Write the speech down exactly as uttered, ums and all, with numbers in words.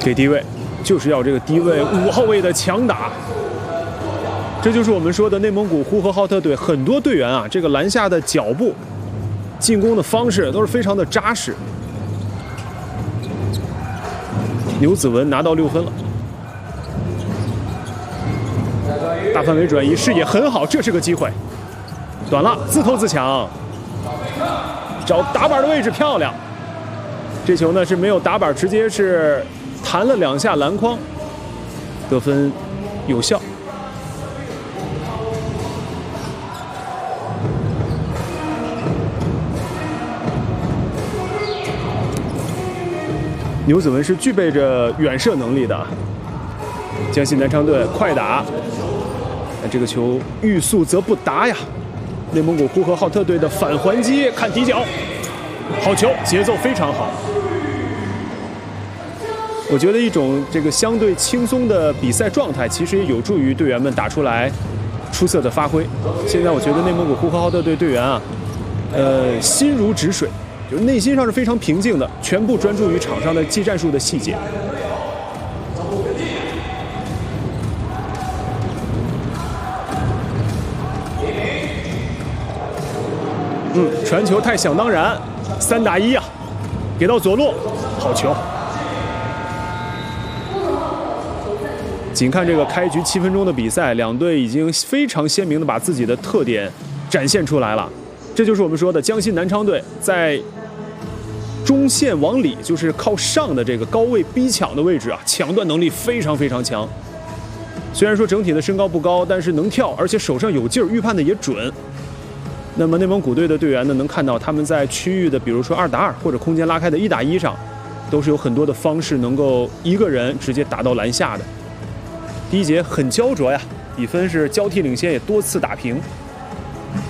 给低位，就是要这个低位五号位的强打。这就是我们说的内蒙古呼和浩特队很多队员啊，这个篮下的脚步、进攻的方式都是非常的扎实。牛子文拿到六分了，大范围转移，视野很好，这是个机会，短了，自投自抢，找打板的位置漂亮。这球呢是没有打板，直接是弹了两下篮筐，得分有效。牛子文是具备着远射能力的，江西南昌队快打，但这个球欲速则不达呀。内蒙古呼和浩特队的反还击，看底角，好球，节奏非常好。我觉得一种这个相对轻松的比赛状态，其实也有助于队员们打出来出色的发挥。现在我觉得内蒙古呼和浩特队队员啊，呃，心如止水，就内心上是非常平静的，全部专注于场上的技战术的细节。嗯，传球太想当然，三打一啊，给到左路，好球。仅看这个开局七分钟的比赛，两队已经非常鲜明的把自己的特点展现出来了。这就是我们说的江西南昌队在中线往里，就是靠上的这个高位逼抢的位置啊，抢断能力非常非常强。虽然说整体的身高不高，但是能跳，而且手上有劲儿，预判的也准。那么内蒙古队的队员呢，能看到他们在区域的，比如说二打二或者空间拉开的一打一上，都是有很多的方式能够一个人直接打到篮下的。第一节很焦灼呀，比分是交替领先，也多次打平。